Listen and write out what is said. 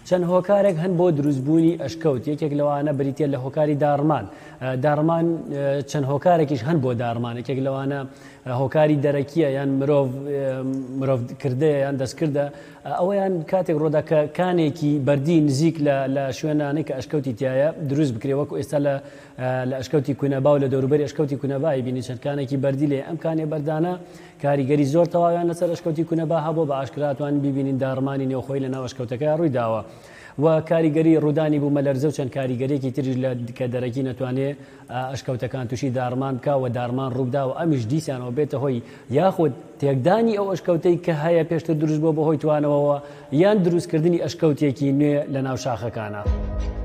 چەند هۆکارێک هەن بۆ دروستبوونی ئەشکەوت. یەکێک لەوانە بریتە لە هۆکاری داڕمان. داڕمان چەند هۆکارێکیش هەن بۆ داڕمان. یەکێک لەوانە هۆکاری دەرەکیە یان مرۆڤ کردەیە یان دەستکردە، ئەوەیان کاتێک ڕۆداکە کانێکی بەردی نزیک لە شوێنانەی کە ئەشکەوتی تایە دروست بکرێ، وەکو ئێستا لە ئەشکەوتی کونەبا و لە دەوروبەری ئەشکەوتی کونەبای بینی چەند کانێکی بەردی لێ. ئەم کانێ بەردانە کاریگەری زۆر تەواویان لەسەر ئەشکەوتی کونەبا هەبوو، بە ئاشکراتوان ببینین داڕمانی نێوخۆی لە ناو ئەشکەوتەکە ڕووی داوە و کاریگەری ڕوودانی بوو مەلەرزە و چەند کاریگەریەکی تریش کە دەرەکی نەتوانێت ئەشکەوتەکان تووشی داڕمان بکە و داڕمان ڕوودا و ئەمیش دیسانەوە بێتە هۆی یاخود تێکدانی ئەو ئەشکەوتەی کە هەیە پێشتر دروست بۆ بەهۆی توانەوەەوە یان دروستکردنی ئەشکەوتێکی نوێ لە ناو شاخەکانە.